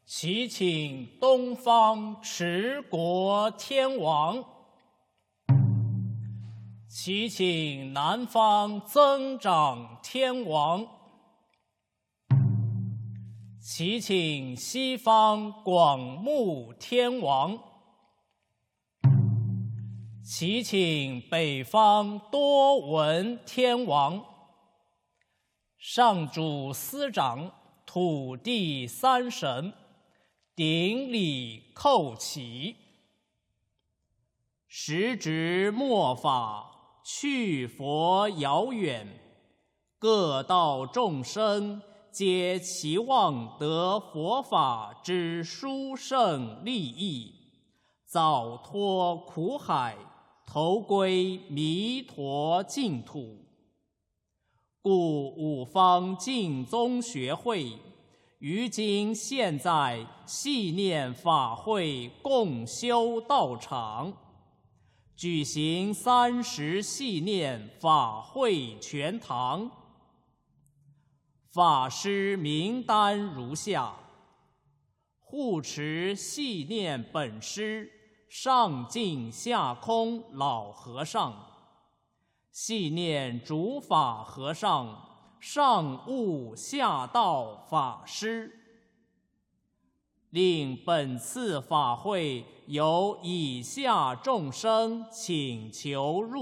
祈请东方持国天王，祈请南方增长天王，祈请西方广目天王，祈请北方多闻天王。上主司长，土地三神，顶礼叩起。时值末法，去佛遥远，各道众生皆期望得佛法之殊胜利益，早脱苦海，投归弥陀净土。故五方净宗学会于今现在系念法会共修道场，举行30系念法会全堂。法师名单如下：护持系念本师上净下空老和尚，系念主法和尚上悟下道法师。令本次法会由以下众生请求入